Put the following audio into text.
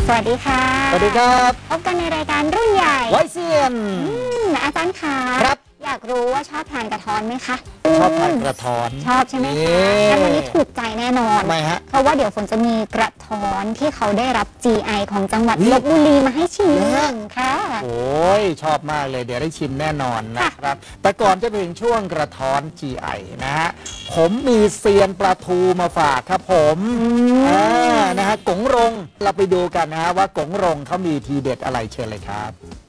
สวัสดีค่ะสวัสดีครับพบกันในรายการรุ่นใหญ่ไว้เซียนอาจารย์คะครับอยากรู้ว่าชอบทานกระท้อนไหมคะชอบทานกระท้อนชอบใช่ไหมคะงั้นวันนี้ถูกใจแน่นอนทำไมฮะเพราะว่าเดี๋ยวฝนจะมีกระท้อนที่เขาได้รับ GI ของจังหวัดลพบุรีมาให้ชิมค่ะโอ้ยชอบมากเลยเดี๋ยวได้ชิมแน่นอนนะครับแต่ก่อนจะไปถึงช่วงกระท้อน GI นะฮะผมมีเซียนปลาทูมาฝากครับผมนะฮะกงรงเราไปดูกันนะฮะว่ากงรงเขามีทีเด็ดอะไรเชิญเลยครับ